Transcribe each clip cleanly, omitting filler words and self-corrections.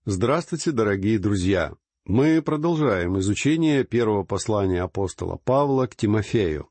Здравствуйте, дорогие друзья! Мы продолжаем изучение первого послания апостола Павла к Тимофею.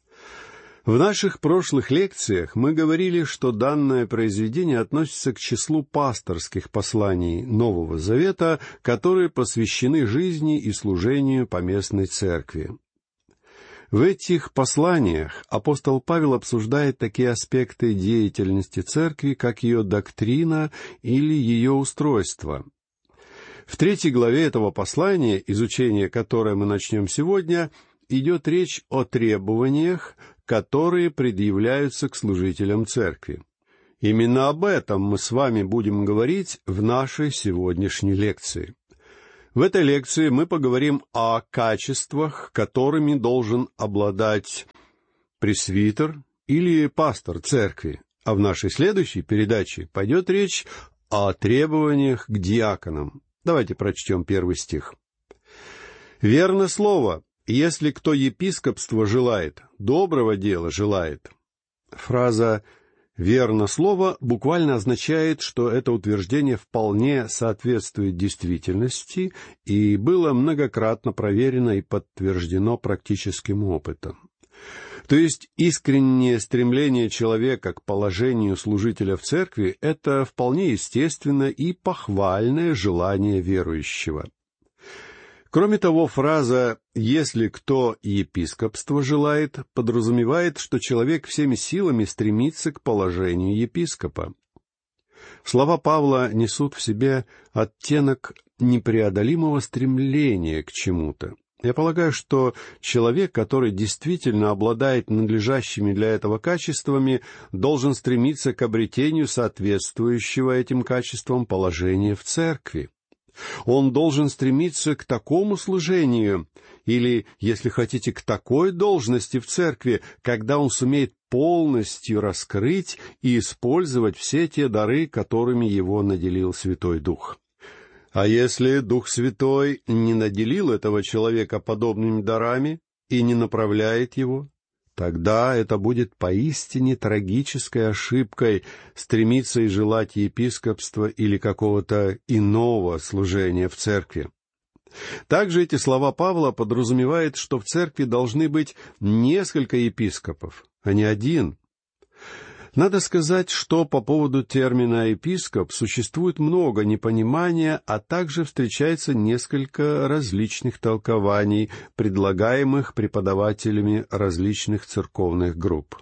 В наших прошлых лекциях мы говорили, что данное произведение относится к числу пасторских посланий Нового Завета, которые посвящены жизни и служению поместной церкви. В этих посланиях апостол Павел обсуждает такие аспекты деятельности церкви, как ее доктрина или ее устройство. В 3 главе этого послания, изучение которое мы начнем сегодня, идет речь о требованиях, которые предъявляются к служителям церкви. Именно об этом мы с вами будем говорить в нашей сегодняшней лекции. В этой лекции мы поговорим о качествах, которыми должен обладать пресвитер или пастор церкви, а в нашей следующей передаче пойдет речь о требованиях к диаконам. Давайте прочтем 1 стих. «Верно слово, если кто епископство желает, доброго дела желает». Фраза «верно слово» буквально означает, что это утверждение вполне соответствует действительности и было многократно проверено и подтверждено практическим опытом. То есть искреннее стремление человека к положению служителя в церкви — это вполне естественно и похвальное желание верующего. Кроме того, фраза «если кто епископство желает» подразумевает, что человек всеми силами стремится к положению епископа. Слова Павла несут в себе оттенок непреодолимого стремления к чему-то. Я полагаю, что человек, который действительно обладает надлежащими для этого качествами, должен стремиться к обретению соответствующего этим качествам положения в церкви. Он должен стремиться к такому служению, или, если хотите, к такой должности в церкви, когда он сумеет полностью раскрыть и использовать все те дары, которыми его наделил Святой Дух. А если Дух Святой не наделил этого человека подобными дарами и не направляет его, тогда это будет поистине трагической ошибкой стремиться и желать епископства или какого-то иного служения в церкви. Также эти слова Павла подразумевают, что в церкви должны быть несколько епископов, а не один. Надо сказать, что по поводу термина «епископ» существует много непонимания, а также встречается несколько различных толкований, предлагаемых преподавателями различных церковных групп.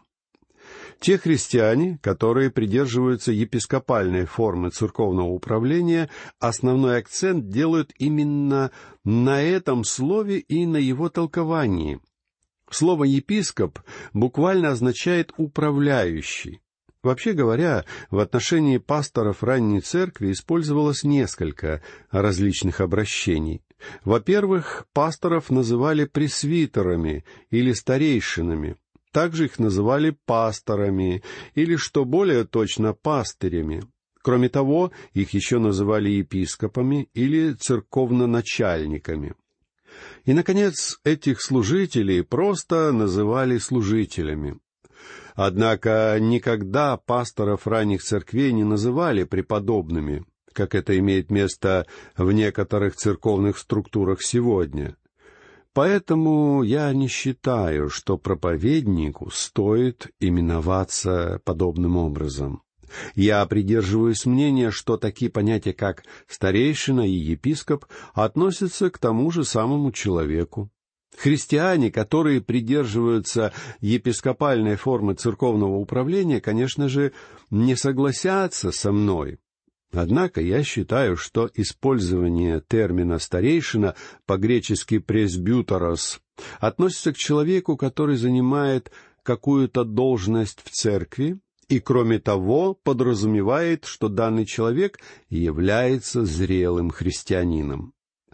Те христиане, которые придерживаются епископальной формы церковного управления, основной акцент делают именно на этом слове и на его толковании. Слово «епископ» буквально означает «управляющий». Вообще говоря, в отношении пасторов ранней церкви использовалось несколько различных обращений. Во-первых, пасторов называли пресвитерами или старейшинами. Также их называли пасторами или, что более точно, пастырями. Кроме того, их еще называли епископами или церковноначальниками. И, наконец, этих служителей просто называли служителями. Однако никогда пасторов ранних церквей не называли преподобными, как это имеет место в некоторых церковных структурах сегодня. Поэтому я не считаю, что проповеднику стоит именоваться подобным образом. Я придерживаюсь мнения, что такие понятия, как старейшина и епископ, относятся к тому же самому человеку. Христиане, которые придерживаются епископальной формы церковного управления, конечно же, не согласятся со мной. Однако я считаю, что использование термина «старейшина», по-гречески «пресбютерос», относится к человеку, который занимает какую-то должность в церкви, и, кроме того, подразумевает, что данный человек является зрелым христианином.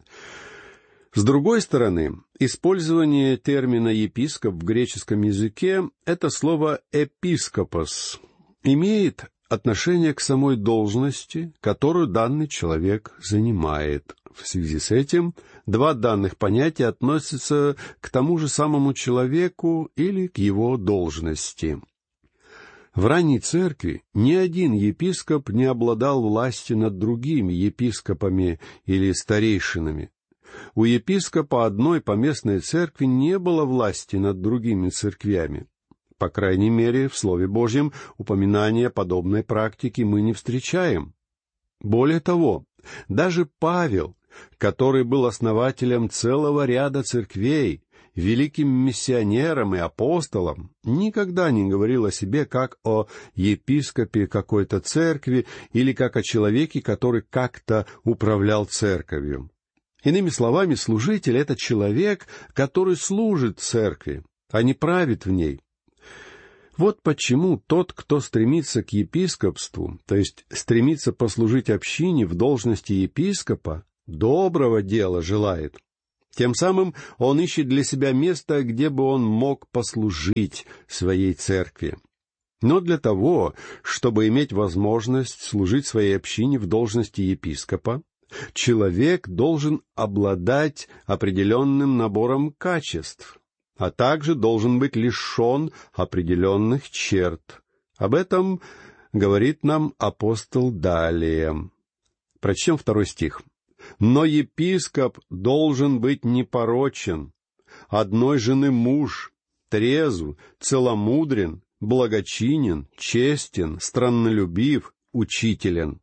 С другой стороны, использование термина «епископ» в греческом языке — это слово «эпископос» имеет отношение к самой должности, которую данный человек занимает. В связи с этим два данных понятия относятся к тому же самому человеку или к его должности. В ранней церкви ни один епископ не обладал властью над другими епископами или старейшинами. У епископа одной поместной церкви не было власти над другими церквями. По крайней мере, в Слове Божьем упоминания подобной практики мы не встречаем. Более того, даже Павел, который был основателем целого ряда церквей, великим миссионером и апостолом, никогда не говорил о себе как о епископе какой-то церкви или как о человеке, который как-то управлял церковью. Иными словами, служитель — это человек, который служит церкви, а не правит в ней. Вот почему тот, кто стремится к епископству, то есть стремится послужить общине в должности епископа, доброго дела желает. Тем самым он ищет для себя место, где бы он мог послужить своей церкви. Но для того, чтобы иметь возможность служить своей общине в должности епископа, человек должен обладать определенным набором качеств, а также должен быть лишен определенных черт. Об этом говорит нам апостол далее. Прочтем 2 стих. «Но епископ должен быть непорочен, одной жены муж, трезв, целомудрен, благочинен, честен, страннолюбив, учителен».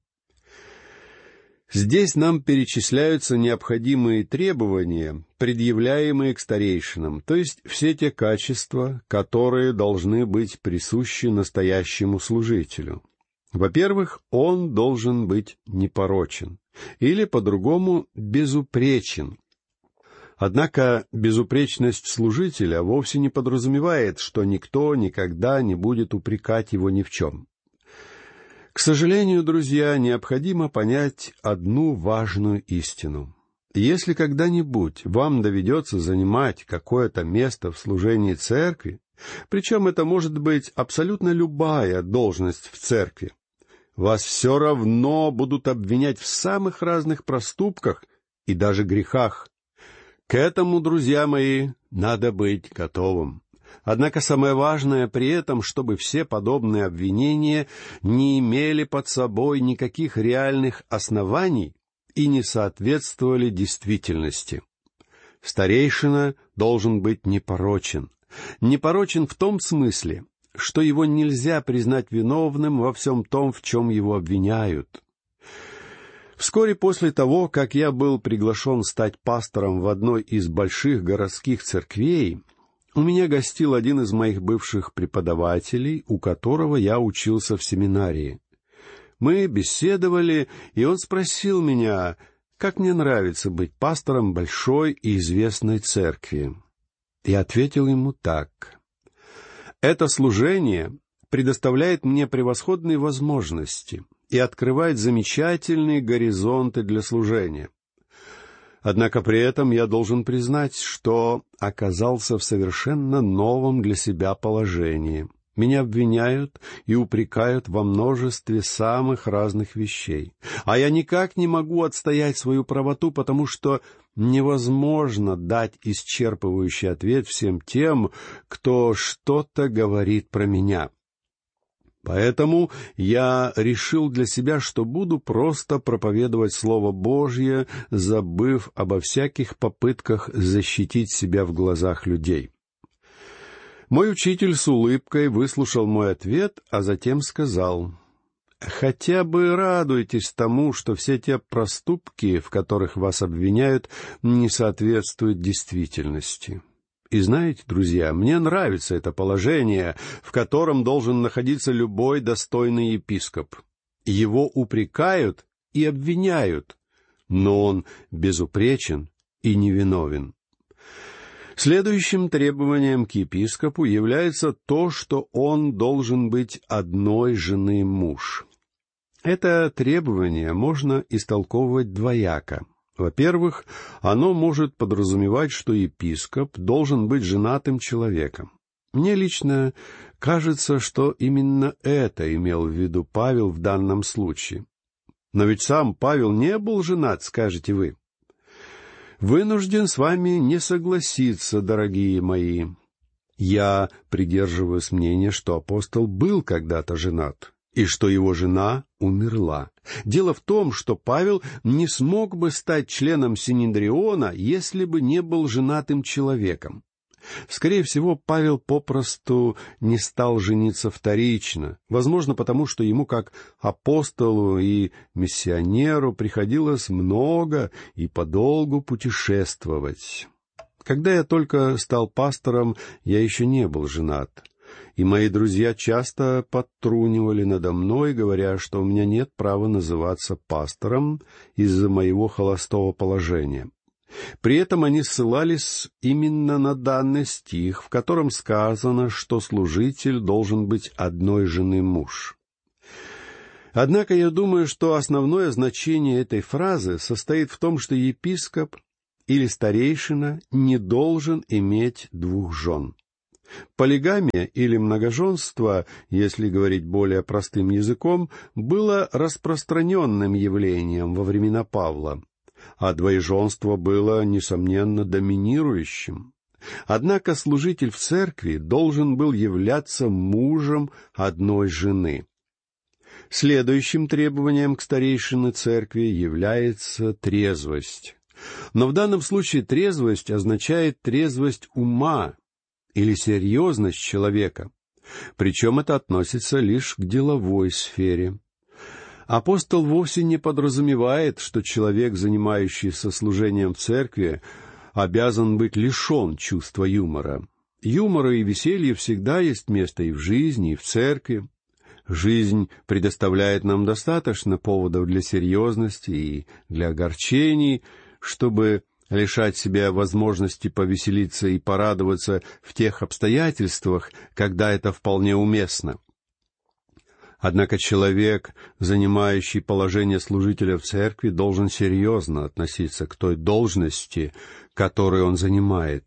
Здесь нам перечисляются необходимые требования, предъявляемые к старейшинам, то есть все те качества, которые должны быть присущи настоящему служителю. Во-первых, он должен быть непорочен, или, по-другому, безупречен. Однако безупречность служителя вовсе не подразумевает, что никто никогда не будет упрекать его ни в чем. К сожалению, друзья, необходимо понять одну важную истину. Если когда-нибудь вам доведется занимать какое-то место в служении церкви, причем это может быть абсолютно любая должность в церкви, вас все равно будут обвинять в самых разных проступках и даже грехах. К этому, друзья мои, надо быть готовым. Однако самое важное при этом, чтобы все подобные обвинения не имели под собой никаких реальных оснований и не соответствовали действительности. Старейшина должен быть непорочен. Непорочен в том смысле, что его нельзя признать виновным во всем том, в чем его обвиняют. Вскоре после того, как я был приглашен стать пастором в одной из больших городских церквей, у меня гостил один из моих бывших преподавателей, у которого я учился в семинарии. Мы беседовали, и он спросил меня, как мне нравится быть пастором большой и известной церкви. Я ответил ему так: «Это служение предоставляет мне превосходные возможности и открывает замечательные горизонты для служения. Однако при этом я должен признать, что оказался в совершенно новом для себя положении. Меня обвиняют и упрекают во множестве самых разных вещей. А я никак не могу отстоять свою правоту, потому что невозможно дать исчерпывающий ответ всем тем, кто что-то говорит про меня. Поэтому я решил для себя, что буду просто проповедовать Слово Божье, забыв обо всяких попытках защитить себя в глазах людей». Мой учитель с улыбкой выслушал мой ответ, а затем сказал: «Хотя бы радуйтесь тому, что все те проступки, в которых вас обвиняют, не соответствуют действительности». И знаете, друзья, мне нравится это положение, в котором должен находиться любой достойный епископ. Его упрекают и обвиняют, но он безупречен и невиновен. Следующим требованием к епископу является то, что он должен быть одной жены муж. Это требование можно истолковывать двояко. Во-первых, оно может подразумевать, что епископ должен быть женатым человеком. Мне лично кажется, что именно это имел в виду Павел в данном случае. Но ведь сам Павел не был женат, скажете вы. Вынужден с вами не согласиться, дорогие мои. Я придерживаюсь мнения, что апостол был когда-то женат, и что его жена умерла. Дело в том, что Павел не смог бы стать членом Синедриона, если бы не был женатым человеком. Скорее всего, Павел попросту не стал жениться вторично, возможно, потому что ему, как апостолу и миссионеру, приходилось много и подолгу путешествовать. Когда я только стал пастором, я еще не был женат, и мои друзья часто подтрунивали надо мной, говоря, что у меня нет права называться пастором из-за моего холостого положения. При этом они ссылались именно на данный стих, в котором сказано, что служитель должен быть одной жены муж. Однако я думаю, что основное значение этой фразы состоит в том, что епископ или старейшина не должен иметь двух жен. Полигамия или многоженство, если говорить более простым языком, было распространенным явлением во времена Павла, а двоеженство было, несомненно, доминирующим. Однако служитель в церкви должен был являться мужем одной жены. Следующим требованием к старейшине церкви является трезвость. Но в данном случае трезвость означает трезвость ума или серьезность человека. Причем это относится лишь к деловой сфере. Апостол вовсе не подразумевает, что человек, занимающийся служением в церкви, обязан быть лишен чувства юмора. Юмора и веселья всегда есть место и в жизни, и в церкви. Жизнь предоставляет нам достаточно поводов для серьезности и для огорчений, чтобы лишать себя возможности повеселиться и порадоваться в тех обстоятельствах, когда это вполне уместно. Однако человек, занимающий положение служителя в церкви, должен серьезно относиться к той должности, которую он занимает.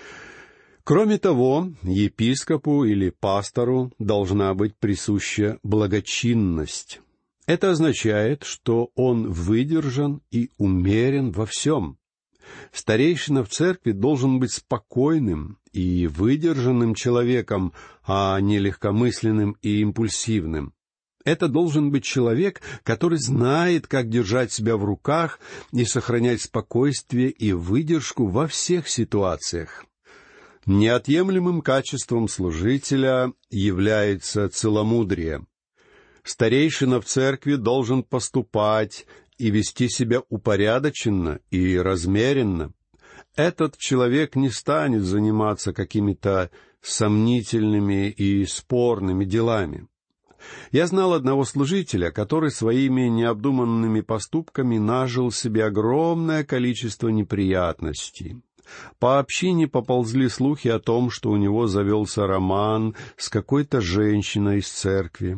Кроме того, епископу или пастору должна быть присуща благочинность. Это означает, что он выдержан и умерен во всем. Старейшина в церкви должен быть спокойным и выдержанным человеком, а не легкомысленным и импульсивным. Это должен быть человек, который знает, как держать себя в руках и сохранять спокойствие и выдержку во всех ситуациях. Неотъемлемым качеством служителя является целомудрие. Старейшина в церкви должен поступать и вести себя упорядоченно и размеренно. Этот человек не станет заниматься какими-то сомнительными и спорными делами. Я знал одного служителя, который своими необдуманными поступками нажил себе огромное количество неприятностей. По общине поползли слухи о том, что у него завелся роман с какой-то женщиной из церкви.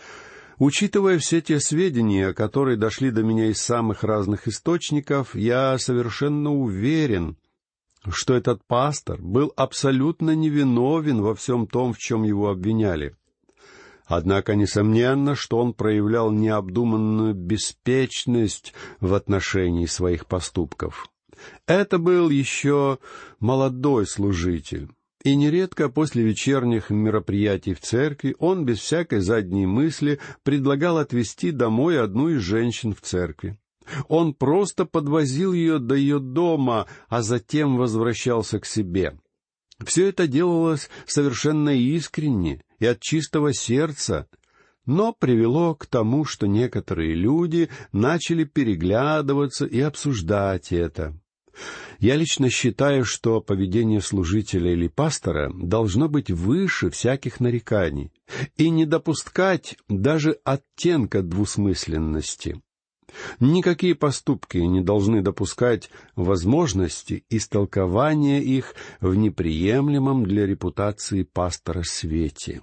Учитывая все те сведения, которые дошли до меня из самых разных источников, я совершенно уверен, что этот пастор был абсолютно невиновен во всем том, в чем его обвиняли. Однако, несомненно, что он проявлял необдуманную беспечность в отношении своих поступков. Это был еще молодой служитель, и нередко после вечерних мероприятий в церкви он без всякой задней мысли предлагал отвезти домой одну из женщин в церкви. Он просто подвозил ее до ее дома, а затем возвращался к себе. Все это делалось совершенно искренне и от чистого сердца, но привело к тому, что некоторые люди начали переглядываться и обсуждать это. Я лично считаю, что поведение служителя или пастора должно быть выше всяких нареканий и не допускать даже оттенка двусмысленности. Никакие поступки не должны допускать возможности истолкования их в неприемлемом для репутации пастора свете.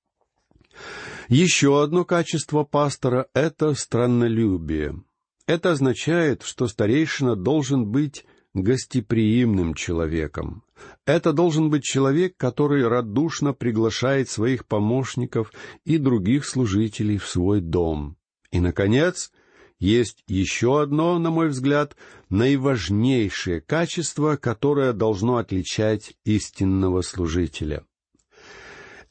Еще одно качество пастора — это страннолюбие. Это означает, что старейшина должен быть гостеприимным человеком. Это должен быть человек, который радушно приглашает своих помощников и других служителей в свой дом. И, наконец, есть еще одно, на мой взгляд, наиважнейшее качество, которое должно отличать истинного служителя.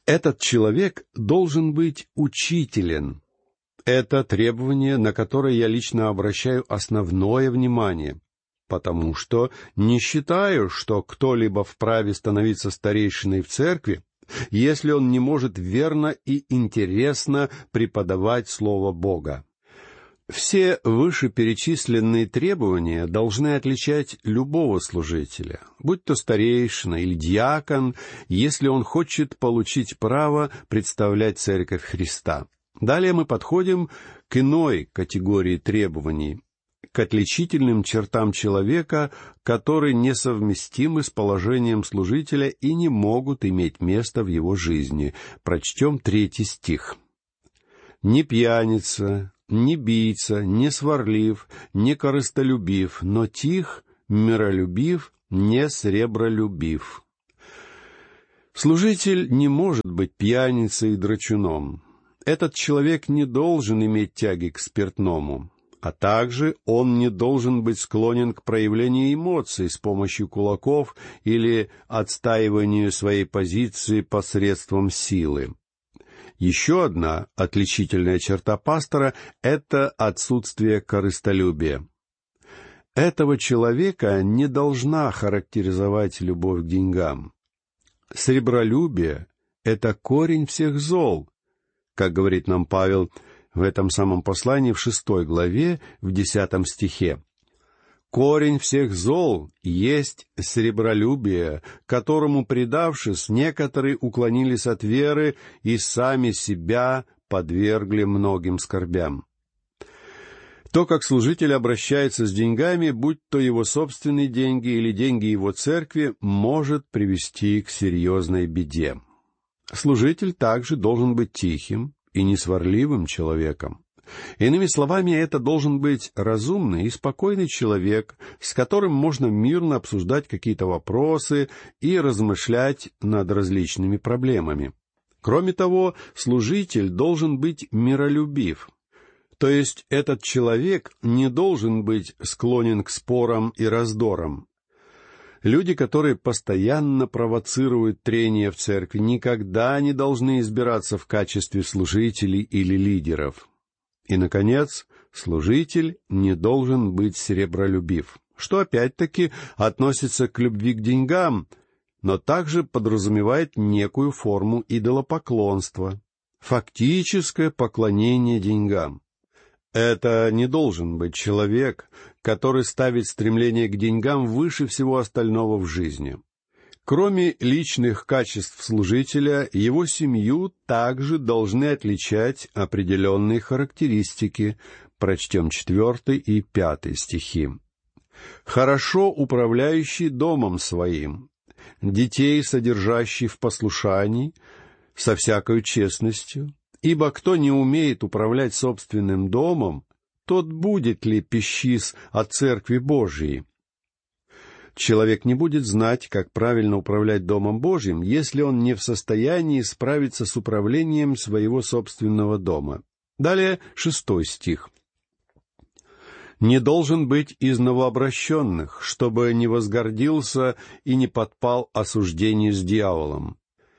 Этот человек должен быть учителен. Это требование, на которое я лично обращаю основное внимание, потому что не считаю, что кто-либо вправе становиться старейшиной в церкви, если он не может верно и интересно преподавать Слово Бога. Все вышеперечисленные требования должны отличать любого служителя, будь то старейшина или диакон, если он хочет получить право представлять Церковь Христа. Далее мы подходим к иной категории требований, к отличительным чертам человека, которые несовместимы с положением служителя и не могут иметь места в его жизни. Прочтем 3 стих. «Не пьяница, не бийца, не сварлив, не корыстолюбив, но тих, миролюбив, не сребролюбив». Служитель не может быть пьяницей и драчуном. Этот человек не должен иметь тяги к спиртному, а также он не должен быть склонен к проявлению эмоций с помощью кулаков или отстаиванию своей позиции посредством силы. Еще одна отличительная черта пастора — это отсутствие корыстолюбия. Этого человека не должна характеризовать любовь к деньгам. Сребролюбие — это корень всех зол, как говорит нам Павел в этом самом послании в 6 главе, в 10 стихе. «Корень всех зол есть сребролюбие, которому, предавшись, некоторые уклонились от веры и сами себя подвергли многим скорбям». То, как служитель обращается с деньгами, будь то его собственные деньги или деньги его церкви, может привести к серьезной беде. Служитель также должен быть тихим и несварливым человеком. Иными словами, это должен быть разумный и спокойный человек, с которым можно мирно обсуждать какие-то вопросы и размышлять над различными проблемами. Кроме того, служитель должен быть миролюбив. То есть этот человек не должен быть склонен к спорам и раздорам. Люди, которые постоянно провоцируют трения в церкви, никогда не должны избираться в качестве служителей или лидеров. И, наконец, служитель не должен быть сребролюбив, что опять-таки относится к любви к деньгам, но также подразумевает некую форму идолопоклонства, фактическое поклонение деньгам. Это не должен быть человек, который ставит стремление к деньгам выше всего остального в жизни. Кроме личных качеств служителя, его семью также должны отличать определенные характеристики. Прочтем 4 и 5 стихи. «Хорошо управляющий домом своим, детей содержащий в послушании, со всякою честностью, ибо кто не умеет управлять собственным домом, тот будет ли пищис от Церкви Божией». Человек не будет знать, как правильно управлять Домом Божьим, если он не в состоянии справиться с управлением своего собственного дома. Далее 6 стих. «Не должен быть из новообращенных, чтобы не возгордился и не подпал осуждению с дьяволом».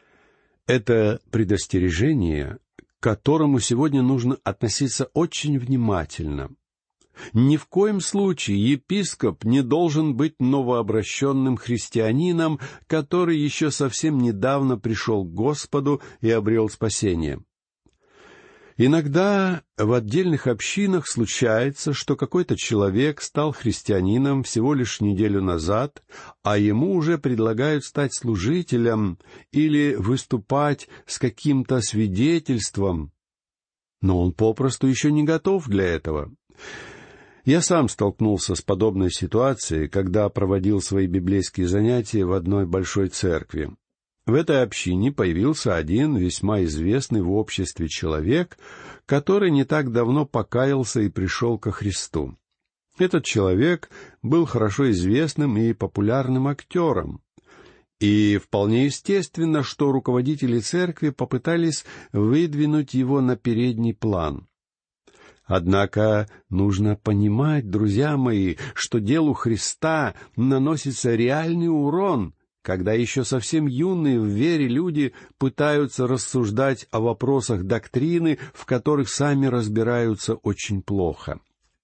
Это предостережение, к которому сегодня нужно относиться очень внимательно. Ни в коем случае епископ не должен быть новообращенным христианином, который еще совсем недавно пришел к Господу и обрел спасение. Иногда в отдельных общинах случается, что какой-то человек стал христианином всего лишь неделю назад, а ему уже предлагают стать служителем или выступать с каким-то свидетельством, но он попросту еще не готов для этого. Я сам столкнулся с подобной ситуацией, когда проводил свои библейские занятия в одной большой церкви. В этой общине появился один весьма известный в обществе человек, который не так давно покаялся и пришел ко Христу. Этот человек был хорошо известным и популярным актером. И вполне естественно, что руководители церкви попытались выдвинуть его на передний план. Однако нужно понимать, друзья мои, что делу Христа наносится реальный урон, когда еще совсем юные в вере люди пытаются рассуждать о вопросах доктрины, в которых сами разбираются очень плохо.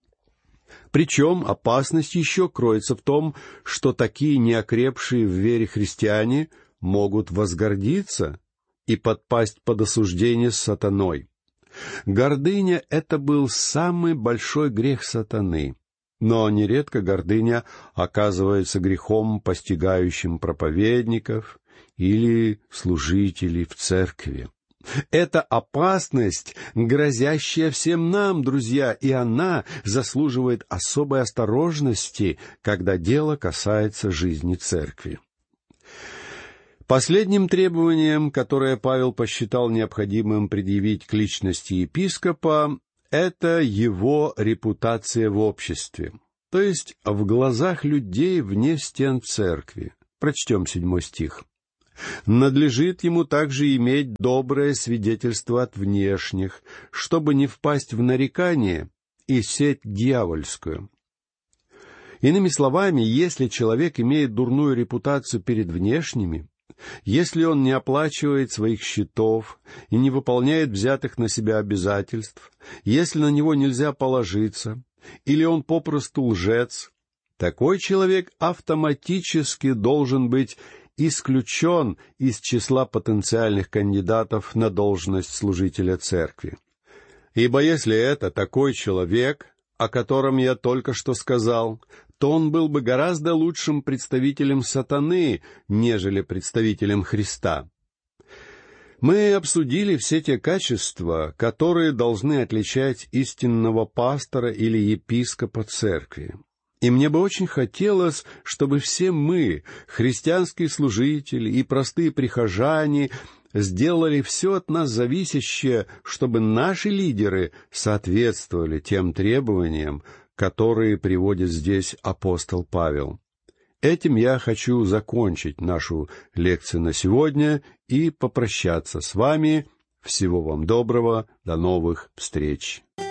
Причем опасность еще кроется в том, что такие неокрепшие в вере христиане могут возгордиться и подпасть под осуждение сатаной. Гордыня — это был самый большой грех сатаны. Но нередко гордыня оказывается грехом, постигающим проповедников или служителей в церкви. Это опасность, грозящая всем нам, друзья, и она заслуживает особой осторожности, когда дело касается жизни церкви. Последним требованием, которое Павел посчитал необходимым предъявить к личности епископа, это его репутация в обществе, то есть в глазах людей вне стен церкви. Прочтем 7 стих. «Надлежит ему также иметь доброе свидетельство от внешних, чтобы не впасть в нарекание и сеть дьявольскую». Иными словами, если человек имеет дурную репутацию перед внешними, если он не оплачивает своих счетов и не выполняет взятых на себя обязательств, если на него нельзя положиться, или он попросту лжец, такой человек автоматически должен быть исключен из числа потенциальных кандидатов на должность служителя церкви. Ибо если это такой человек, о котором я только что сказал, то он был бы гораздо лучшим представителем сатаны, нежели представителем Христа. Мы обсудили все те качества, которые должны отличать истинного пастора или епископа церкви. И мне бы очень хотелось, чтобы все мы, христианские служители и простые прихожане, сделали все от нас зависящее, чтобы наши лидеры соответствовали тем требованиям, которые приводит здесь апостол Павел. Этим я хочу закончить нашу лекцию на сегодня и попрощаться с вами. Всего вам доброго, до новых встреч.